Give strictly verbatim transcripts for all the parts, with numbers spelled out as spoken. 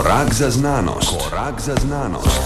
Korak za znanost. Korak za znanost.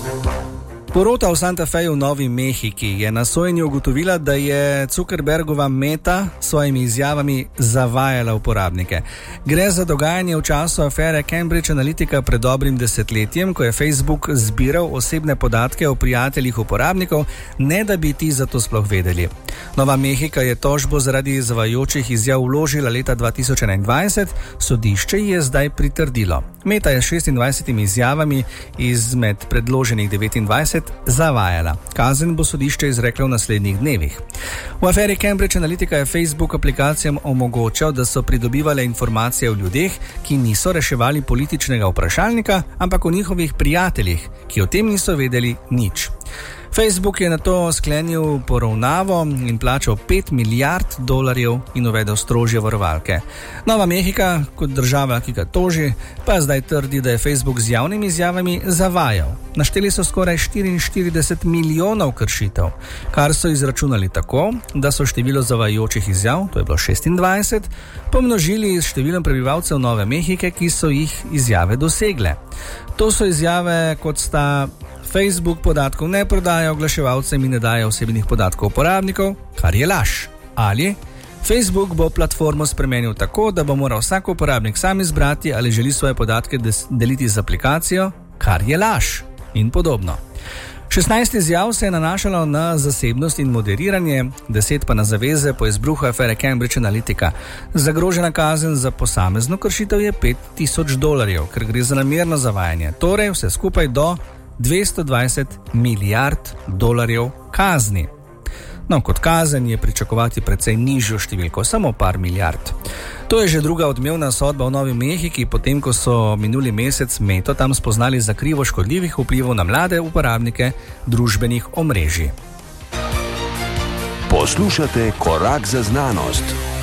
Porota v Santa Feju v Novi Mehiki je na sojenju ugotovila, da je Zuckerbergova Meta s svojimi izjavami zavajala uporabnike. Gre za dogajanje v času afere Cambridge Analytica pred dobrim desetletjem, ko je Facebook zbiral osebne podatke o prijateljih uporabnikov, ne da bi ti za to sploh vedeli. Nova Mehika je tožbo zaradi zavajajočih izjav vložila leta dva tisoč enaindvajset, sodišče je zdaj pritrdilo. Meta je s šestindvajsetimi izjavami izmed predloženih devetindvajset zavajala. Kazen bo sodišče izreklo v naslednjih dnevih. V aferi Cambridge Analytica je Facebook aplikacijam omogočal, da so pridobivale informacije o ljudeh, ki niso reševali političnega vprašalnika, ampak o njihovih prijateljih, ki o tem niso vedeli nič. Facebook je nato sklenil poravnavo in plačal pet milijard dolarjev in uvedel strožje varovalke. Nova Mehika, kot država, ki ga toži, pa zdaj trdi, da je Facebook z javnimi izjavami zavajal. Našteli so skoraj štiriinštirideset milijonov kršitev, kar so izračunali tako, da so število zavajajočih izjav, to je bilo šestindvajset, pomnožili s številom prebivalcev Nove Mehike, ki so jih izjave dosegle. To so izjave, kot sta: Facebook podatkov ne prodaja oglaševalcem in ne daje osebnih podatkov uporabnikov, kar je laž. Ali Facebook bo platformo spremenil tako, da bo moral vsak uporabnik sam izbrati, ali želi svoje podatke deliti z aplikacijo, kar je laž. In podobno. šestnajst izjav se je nanašalo na zasebnost in moderiranje, deset pa na zaveze po izbruhu afere Cambridge Analytica. Zagrožena kazen za posamezno kršitev je pet tisoč dolarjev, ker gre za namerno zavajanje. Torej vse skupaj do dvesto dvajset milijard dolarjev kazni. No, kot kazen je pričakovati precej nižjo številko, samo par milijard. To je že druga odmevna sodba v Novi Mehiki, potem ko so minuli mesec Meto tam spoznali za krivo škodljivih vplivov na mlade uporabnike družbenih omrežij. Poslušate Korak za znanost.